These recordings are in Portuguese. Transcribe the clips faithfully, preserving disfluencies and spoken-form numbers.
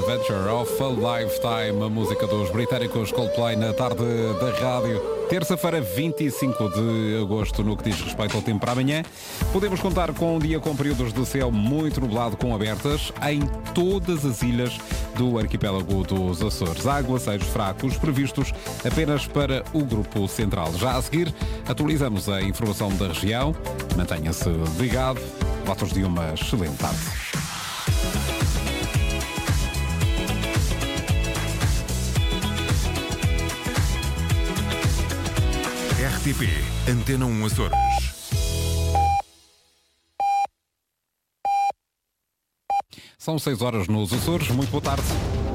Adventure of a Lifetime, a música dos britânicos Coldplay na tarde da rádio. Terça-feira, vinte e cinco de agosto, no que diz respeito ao tempo para amanhã. Podemos contar com um dia com períodos de céu muito nublado com abertas em todas as ilhas do arquipélago dos Açores. Aguaceiros fracos previstos apenas para o grupo central. Já a seguir, atualizamos a informação da região. Mantenha-se ligado. Votos de uma excelente tarde. R T P Antena um Açores. São seis horas nos Açores. Muito boa tarde.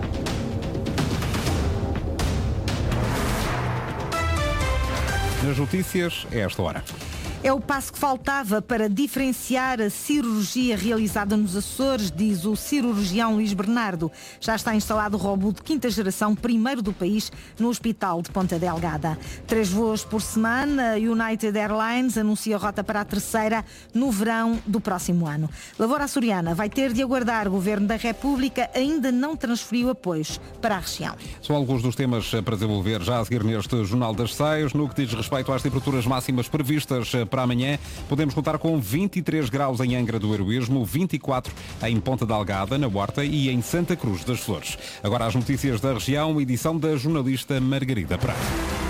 Nas notícias, é esta hora. É o passo que faltava para diferenciar a cirurgia realizada nos Açores, diz o cirurgião Luís Bernardo. Já está instalado o robô de quinta geração, primeiro do país, no Hospital de Ponta Delgada. Três voos por semana, a United Airlines anuncia a rota para a terceira no verão do próximo ano. Lavoura Açoriana vai ter de aguardar. O Governo da República ainda não transferiu apoios para a região. São alguns dos temas para desenvolver já a seguir neste Jornal das Seis. No que diz respeito às temperaturas máximas previstas para amanhã, podemos contar com vinte e três graus em Angra do Heroísmo, vinte e quatro em Ponta Delgada, na Horta, e em Santa Cruz das Flores. Agora as notícias da região, edição da jornalista Margarida Pereira.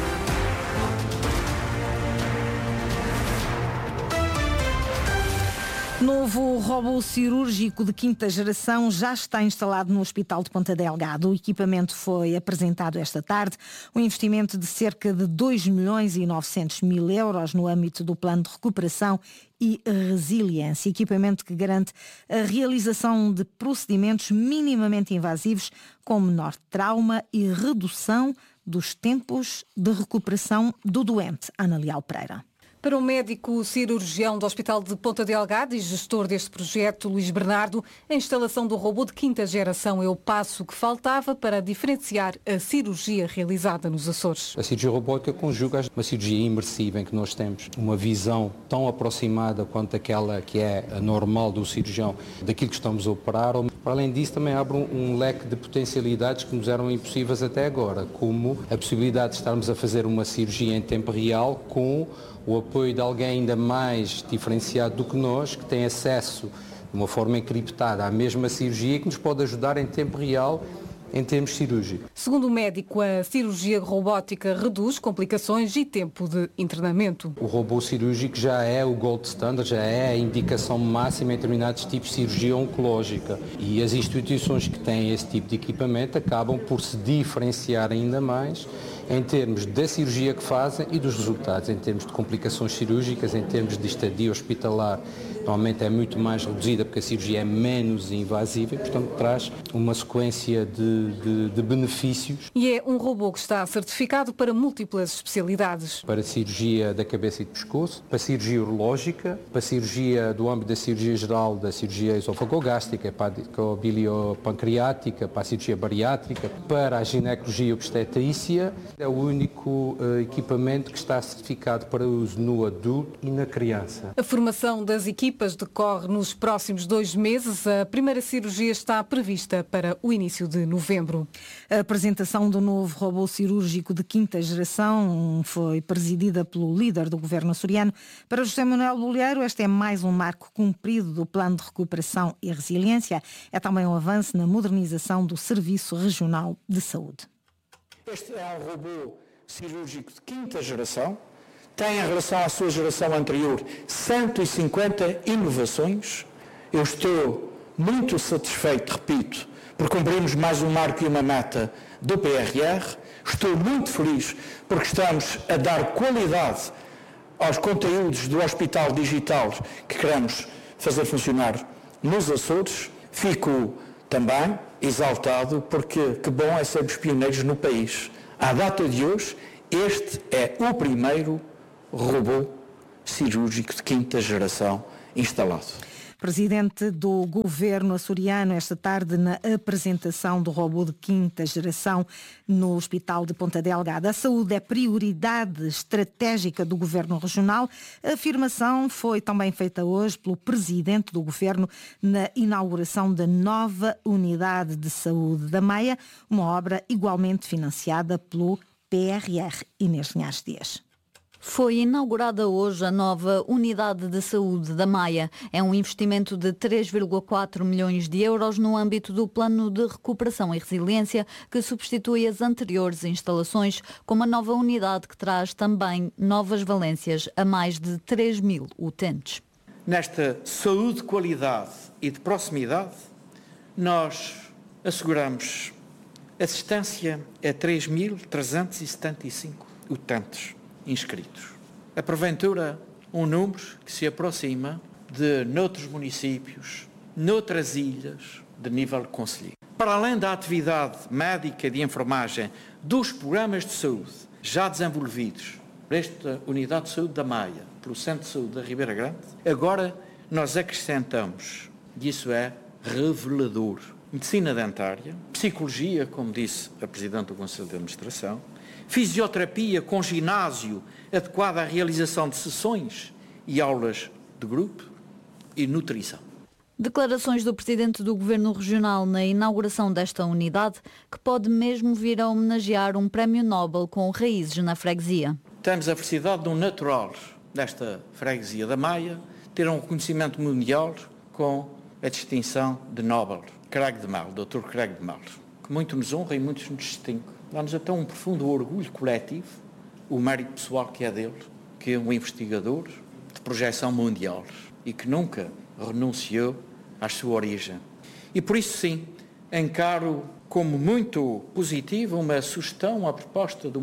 Novo robô cirúrgico de quinta geração já está instalado no Hospital de Ponta Delgada. O equipamento foi apresentado esta tarde. Um investimento de cerca de dois milhões e novecentos mil euros no âmbito do Plano de Recuperação e Resiliência. Equipamento que garante a realização de procedimentos minimamente invasivos com menor trauma e redução dos tempos de recuperação do doente. Ana Leal Pereira. Para o médico cirurgião do Hospital de Ponta Delgada e gestor deste projeto, Luís Bernardo, a instalação do robô de quinta geração é o passo que faltava para diferenciar a cirurgia realizada nos Açores. A cirurgia robótica conjuga uma cirurgia imersiva em que nós temos uma visão tão aproximada quanto aquela que é a normal do cirurgião daquilo que estamos a operar. Para além disso, também abre um, um leque de potencialidades que nos eram impossíveis até agora, como a possibilidade de estarmos a fazer uma cirurgia em tempo real com o apoio de alguém ainda mais diferenciado do que nós, que tem acesso de uma forma encriptada à mesma cirurgia e que nos pode ajudar em tempo real em termos cirúrgicos. Segundo o médico, a cirurgia robótica reduz complicações e tempo de internamento. O robô cirúrgico já é o gold standard, já é a indicação máxima em determinados tipos de cirurgia oncológica. E as instituições que têm esse tipo de equipamento acabam por se diferenciar ainda mais em termos da cirurgia que fazem e dos resultados, em termos de complicações cirúrgicas, em termos de estadia hospitalar. Normalmente é muito mais reduzida porque a cirurgia é menos invasiva e, portanto, traz uma sequência de, de, de benefícios. E é um robô que está certificado para múltiplas especialidades. Para a cirurgia da cabeça e do pescoço, para a cirurgia urológica, para a cirurgia do âmbito da cirurgia geral, da cirurgia esofagogástrica, para a biliopancreática, para a cirurgia bariátrica, para a ginecologia e obstetrícia. É o único uh, equipamento que está certificado para uso no adulto e na criança. A formação das equipas decorre nos próximos dois meses. A primeira cirurgia está prevista para o início de novembro. A apresentação do novo robô cirúrgico de quinta geração foi presidida pelo líder do governo açoriano. Para José Manuel Bolheiro, este é mais um marco cumprido do Plano de Recuperação e Resiliência. É também um avanço na modernização do Serviço Regional de Saúde. Este é um robô cirúrgico de quinta geração, tem em relação à sua geração anterior cento e cinquenta inovações. Eu estou muito satisfeito, repito, por cumprirmos mais um marco e uma meta do P R R. Estou muito feliz porque estamos a dar qualidade aos conteúdos do Hospital Digital que queremos fazer funcionar nos Açores. Fico também exaltado porque que bom é sermos pioneiros no país. À data de hoje, este é o primeiro robô cirúrgico de quinta geração instalado. Presidente do Governo açoriano esta tarde na apresentação do robô de quinta geração no Hospital de Ponta Delgada. A saúde é prioridade estratégica do Governo Regional. A afirmação foi também feita hoje pelo Presidente do Governo na inauguração da nova Unidade de Saúde da Maia, uma obra igualmente financiada pelo P R R. Inês Linhares Dias. Foi inaugurada hoje a nova Unidade de Saúde da Maia. É um investimento de três vírgula quatro milhões de euros no âmbito do Plano de Recuperação e Resiliência, que substitui as anteriores instalações, com uma nova unidade que traz também novas valências a mais de três mil utentes. Nesta saúde de qualidade e de proximidade, nós asseguramos assistência a três mil trezentos e setenta e cinco utentes inscritos. A porventura, um número que se aproxima de noutros municípios, noutras ilhas, de nível concelhio. Para além da atividade médica e de enfermagem dos programas de saúde já desenvolvidos por esta Unidade de Saúde da Maia, pelo Centro de Saúde da Ribeira Grande, agora nós acrescentamos, e isso é revelador, medicina dentária, psicologia, como disse a Presidente do Conselho de Administração, fisioterapia com ginásio adequado à realização de sessões e aulas de grupo e nutrição. Declarações do Presidente do Governo Regional na inauguração desta unidade, que pode mesmo vir a homenagear um prémio Nobel com raízes na freguesia. Temos a felicidade de um natural desta freguesia da Maia ter um reconhecimento mundial com a distinção de Nobel, Craig de Melo, doutor Craig de Melo, que muito nos honra e muito nos distingue. Dá-nos até um profundo orgulho coletivo, o mérito pessoal que é dele, que é um investigador de projeção mundial e que nunca renunciou à sua origem. E por isso sim, encaro como muito positiva uma sugestão, uma proposta do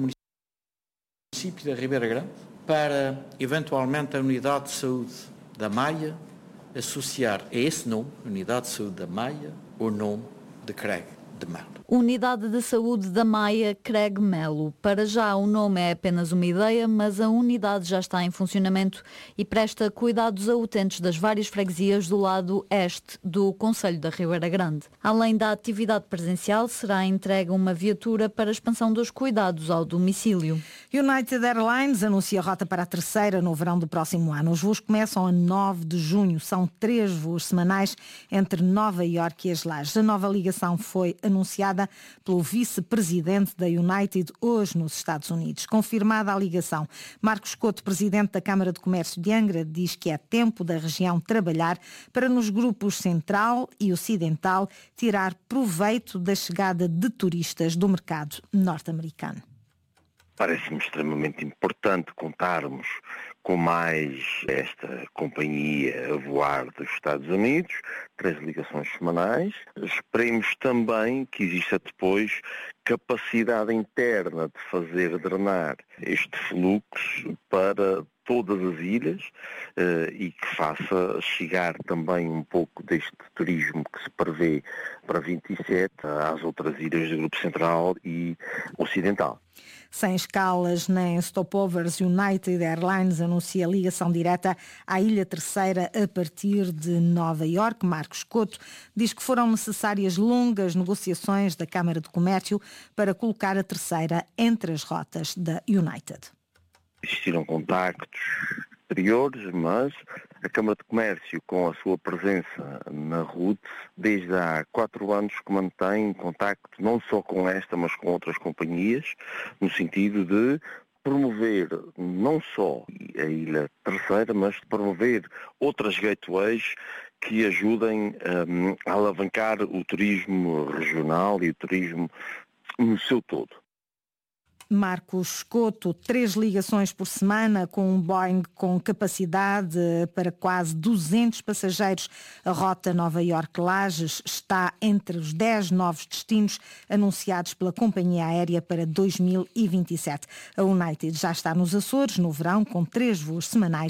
município da Ribeira Grande para, eventualmente, a Unidade de Saúde da Maia associar a esse nome, Unidade de Saúde da Maia, o nome de Craig de Melo. Unidade de Saúde da Maia Craig Melo. Para já o nome é apenas uma ideia, mas a unidade já está em funcionamento e presta cuidados a utentes das várias freguesias do lado este do Concelho da Ribeira Grande. Além da atividade presencial, será entregue uma viatura para a expansão dos cuidados ao domicílio. United Airlines anuncia a rota para a terceira no verão do próximo ano. Os voos começam a nove de junho. São três voos semanais entre Nova Iorque e as Lajes. A nova ligação foi anunciada pelo vice-presidente da United hoje nos Estados Unidos. Confirmada a ligação, Marcos Couto, presidente da Câmara de Comércio de Angra, diz que é tempo da região trabalhar para nos grupos central e ocidental tirar proveito da chegada de turistas do mercado norte-americano. Parece-me extremamente importante contarmos com mais esta companhia a voar dos Estados Unidos, três ligações semanais. Esperemos também que exista depois capacidade interna de fazer drenar este fluxo para todas as ilhas eh, e que faça chegar também um pouco deste turismo que se prevê para vinte e sete às outras ilhas do Grupo Central e Ocidental. Sem escalas nem stopovers, United Airlines anuncia ligação direta à Ilha Terceira a partir de Nova Iorque. Marcos Couto diz que foram necessárias longas negociações da Câmara de Comércio para colocar a Terceira entre as rotas da United. Existiram contactos anteriores, mas a Câmara de Comércio, com a sua presença na route, desde há quatro anos que mantém contacto não só com esta, mas com outras companhias, no sentido de promover não só a Ilha Terceira, mas de promover outras gateways que ajudem um, a alavancar o turismo regional e o turismo no seu todo. Marcos Couto, três ligações por semana com um Boeing com capacidade para quase duzentos passageiros. A rota Nova Iorque-Lajes está entre os dez novos destinos anunciados pela companhia aérea para dois mil e vinte e sete. A United já está nos Açores no verão com três voos semanais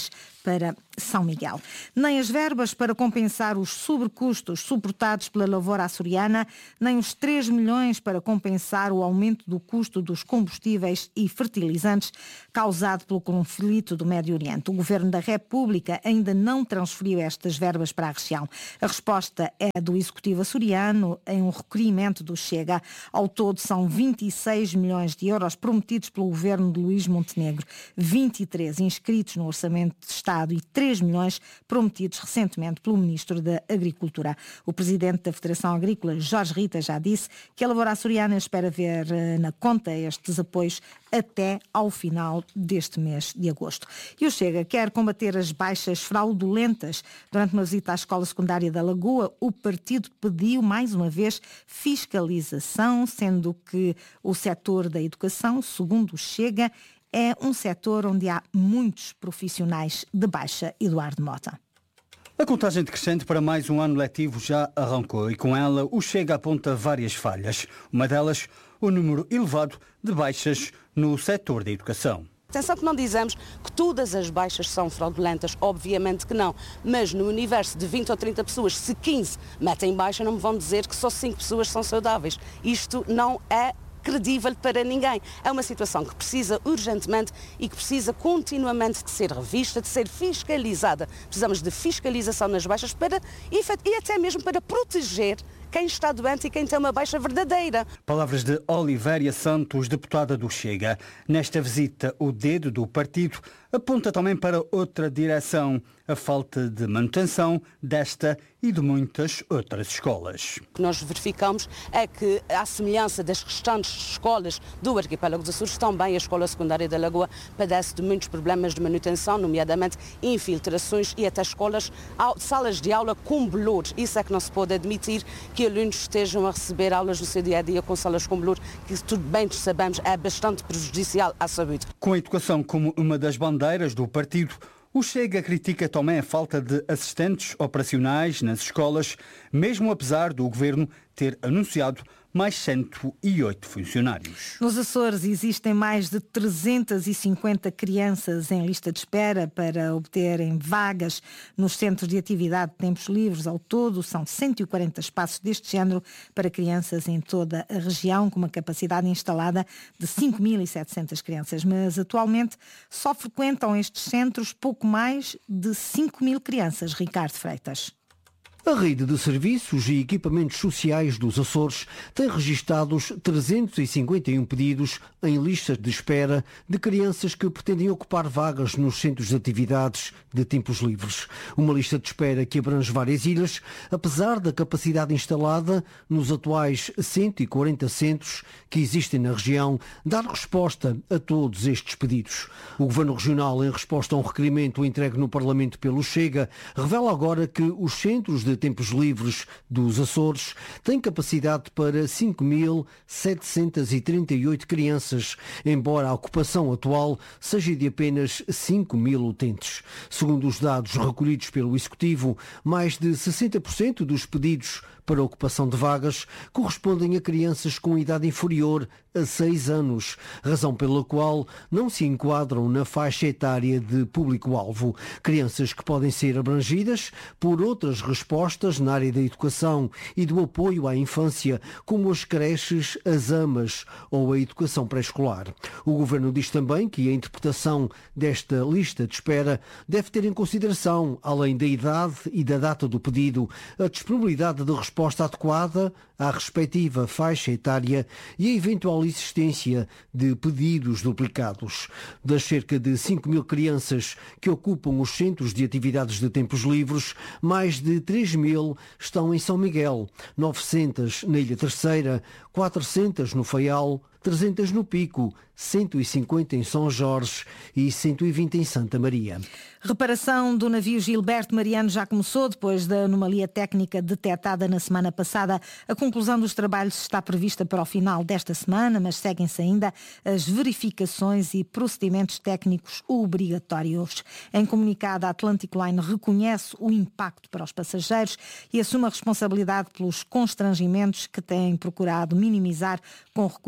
para São Miguel. Nem as verbas para compensar os sobrecustos suportados pela lavoura açoriana, nem os três milhões para compensar o aumento do custo dos combustíveis e fertilizantes causado pelo conflito do Médio Oriente. O Governo da República ainda não transferiu estas verbas para a região. A resposta é do Executivo açoriano em um requerimento do Chega. Ao todo são vinte e seis milhões de euros prometidos pelo Governo de Luís Montenegro, vinte e três inscritos no Orçamento de Estado e três milhões prometidos recentemente pelo Ministro da Agricultura. O Presidente da Federação Agrícola, Jorge Rita, já disse que a lavoura açoriana espera ver na conta estes apoios até ao final deste mês de agosto. E o Chega quer combater as baixas fraudulentas. Durante uma visita à escola secundária da Lagoa, o partido pediu mais uma vez fiscalização, sendo que o setor da educação, segundo o Chega, é um setor onde há muitos profissionais de baixa. Eduardo Mota. A contagem decrescente para mais um ano letivo já arrancou e com ela o Chega aponta várias falhas. Uma delas, o número elevado de baixas no setor da educação. Atenção que não dizemos que todas as baixas são fraudulentas, obviamente que não, mas no universo de vinte ou trinta pessoas, se quinze metem baixa, não me vão dizer que só cinco pessoas são saudáveis. Isto não é credível para ninguém. É uma situação que precisa urgentemente e que precisa continuamente de ser revista, de ser fiscalizada. Precisamos de fiscalização nas baixas para, e até mesmo para proteger quem está doente e quem tem uma baixa verdadeira. Palavras de Olivéria Santos, deputada do Chega. Nesta visita, o dedo do partido aponta também para outra direção, a falta de manutenção desta e de muitas outras escolas. O que nós verificamos é que, à semelhança das restantes escolas do arquipélago dos Açores, também a escola secundária da Lagoa padece de muitos problemas de manutenção, nomeadamente infiltrações e até escolas, salas de aula com bolor. Isso é que não se pode admitir, que alunos estejam a receber aulas no seu dia-a-dia com salas com bolor, que tudo bem sabemos é bastante prejudicial à saúde. Com a educação como uma das bandeiras do partido, o Chega critica também a falta de assistentes operacionais nas escolas, mesmo apesar do Governo ter anunciado mais cento e oito funcionários. Nos Açores existem mais de trezentas e cinquenta crianças em lista de espera para obterem vagas nos centros de atividade de tempos livres. Ao todo, são cento e quarenta espaços deste género para crianças em toda a região, com uma capacidade instalada de cinco mil e setecentas crianças. Mas, atualmente, só frequentam estes centros pouco mais de cinco mil crianças. Ricardo Freitas. A rede de serviços e equipamentos sociais dos Açores tem registados trezentos e cinquenta e um pedidos em listas de espera de crianças que pretendem ocupar vagas nos centros de atividades de tempos livres. Uma lista de espera que abrange várias ilhas, apesar da capacidade instalada nos atuais cento e quarenta centros que existem na região, dar resposta a todos estes pedidos. O Governo Regional, em resposta a um requerimento entregue no Parlamento pelo Chega, revela agora que os centros de tempos livres dos Açores têm capacidade para cinco mil setecentos e trinta e oito crianças, embora a ocupação atual seja de apenas cinco mil utentes. Segundo os dados recolhidos pelo Executivo, mais de sessenta por cento dos pedidos para a ocupação de vagas correspondem a crianças com idade inferior a seis anos, razão pela qual não se enquadram na faixa etária de público-alvo. Crianças que podem ser abrangidas por outras respostas na área da educação e do apoio à infância, como as creches, as amas ou a educação pré-escolar. O Governo diz também que a interpretação desta lista de espera deve ter em consideração, além da idade e da data do pedido, a disponibilidade de resposta adequada à respectiva faixa etária e a eventual existência de pedidos duplicados. Das cerca de cinco mil crianças que ocupam os centros de atividades de tempos livres, mais de três mil estão em São Miguel, novecentas na Ilha Terceira, quatrocentas no Faial, trezentas no Pico, cento e cinquenta em São Jorge e cento e vinte em Santa Maria. Reparação do navio Gilberto Mariano já começou depois da anomalia técnica detectada na semana passada. A conclusão dos trabalhos está prevista para o final desta semana, mas seguem-se ainda as verificações e procedimentos técnicos obrigatórios. Em comunicado, a Atlantic Line reconhece o impacto para os passageiros e assume a responsabilidade pelos constrangimentos que têm procurado minimizar com recurso ao cruzamento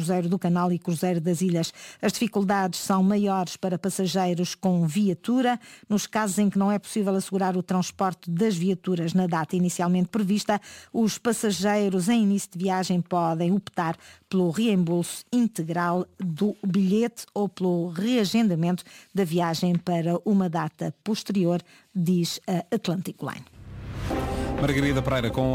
Cruzeiro do Canal e Cruzeiro das Ilhas. As dificuldades são maiores para passageiros com viatura. Nos casos em que não é possível assegurar o transporte das viaturas na data inicialmente prevista, os passageiros em início de viagem podem optar pelo reembolso integral do bilhete ou pelo reagendamento da viagem para uma data posterior, diz a Atlantic Line. Margarida Pereira com